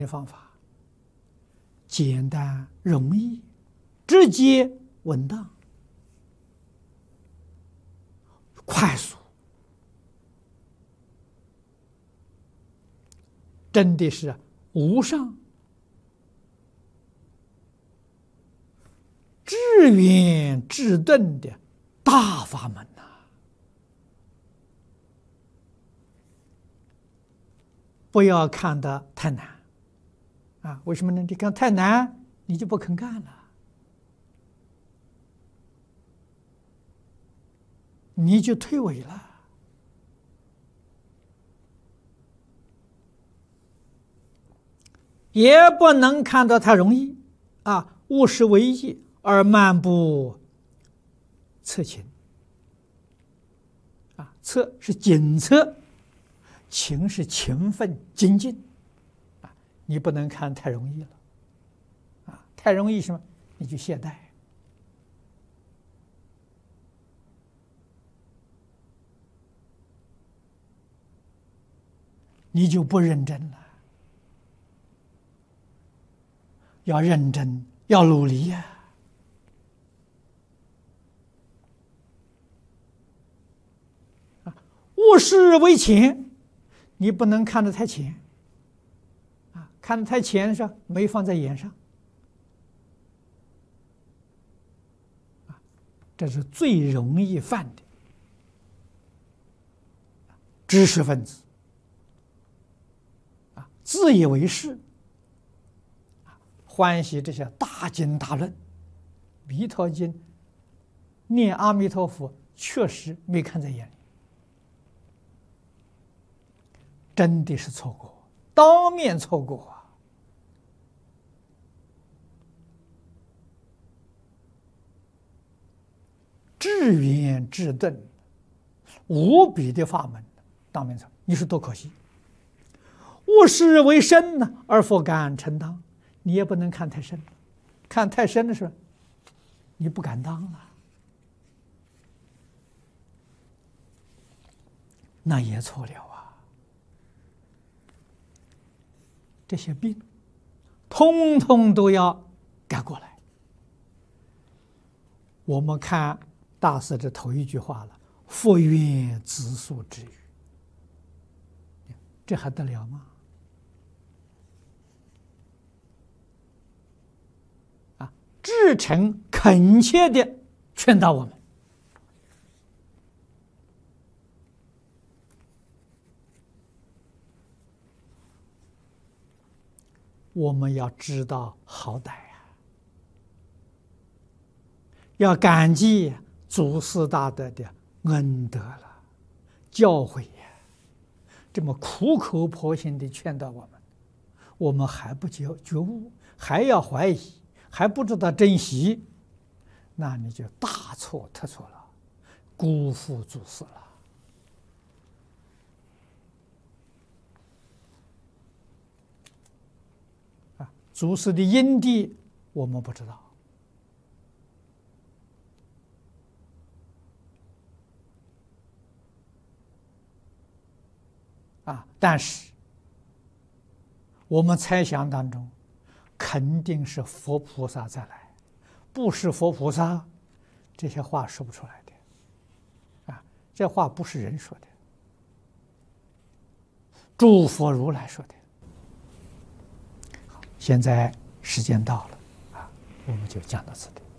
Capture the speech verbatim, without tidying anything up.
的方法，简单容易，直接稳当，快速，真的是无上至圆至顿的大法门呐、啊！不要看得太难啊！为什么呢？你看太难，你就不肯干了，你就退位了。也不能看得太容易啊！务实为义而漫不测勤啊！测是谨测，勤是勤奋精进啊！你不能看太容易了啊！太容易什么？你就懈怠，你就不认真了。要认真，要努力呀！啊，务实为浅，你不能看得太浅啊！看得太浅是没放在眼上啊，这是最容易犯的知识分子啊，自以为是。欢喜这些大经大论，《弥陀经》念阿弥陀佛，确实没看在眼里，真的是错过，当面错过啊！至圆至顿，无比的法门，当面错，你说多可惜！务实为深呢，而复敢承当。你也不能看太深，看太深的时候，你不敢当了，那也错了啊！这些病，通通都要改过来。我们看大师这头一句话了：“复愿自速之语。”这还得了吗？至诚恳切的劝导我们，我们要知道好歹呀、啊，要感激祖师大德的恩德了，教诲呀，这么苦口婆心的劝导我们，我们还不觉觉悟，还要怀疑。还不知道珍惜，那你就大错特错了，辜负祖师了。啊，祖师的因地我们不知道，啊，但是我们猜想当中。肯定是佛菩萨再来，不是佛菩萨，这些话说不出来的，啊，这话不是人说的，诸佛如来说的。好，现在时间到了，啊，我们就讲到这里。